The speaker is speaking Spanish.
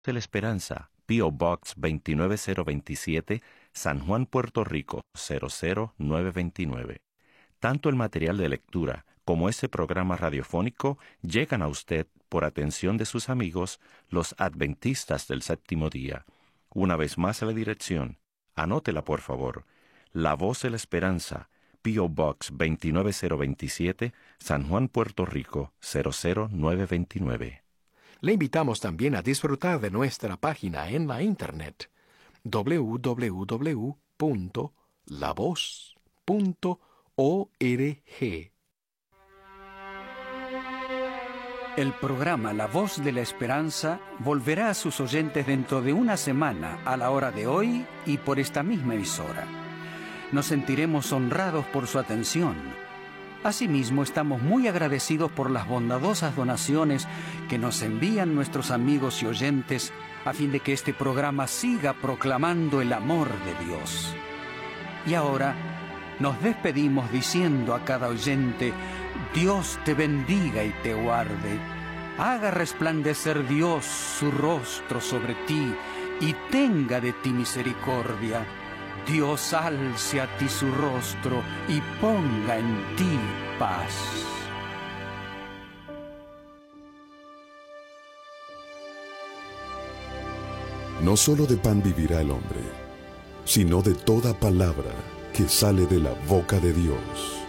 de la Esperanza, P.O. Box 29027, San Juan, Puerto Rico 00929. Tanto el material de lectura como ese programa radiofónico llegan a usted por atención de sus amigos, los adventistas del séptimo día. Una vez más a la dirección, anótela por favor, La Voz de la Esperanza, P.O. Box 29027, San Juan, Puerto Rico 00929. Le invitamos también a disfrutar de nuestra página en la internet www.lavoz.org. El programa La Voz de la Esperanza volverá a sus oyentes dentro de una semana a la hora de hoy y por esta misma emisora. Nos sentiremos honrados por su atención. Asimismo, estamos muy agradecidos por las bondadosas donaciones que nos envían nuestros amigos y oyentes a fin de que este programa siga proclamando el amor de Dios. Y ahora nos despedimos diciendo a cada oyente: Dios te bendiga y te guarde. Haga resplandecer Dios su rostro sobre ti y tenga de ti misericordia. Dios alce a ti su rostro y ponga en ti paz. No solo de pan vivirá el hombre, sino de toda palabra que sale de la boca de Dios.